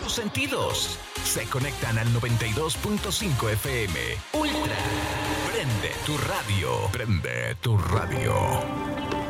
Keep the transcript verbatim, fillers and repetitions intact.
tus sentidos se conectan al noventa y dos punto cinco F M. Ultra. Prende tu radio. Prende tu radio.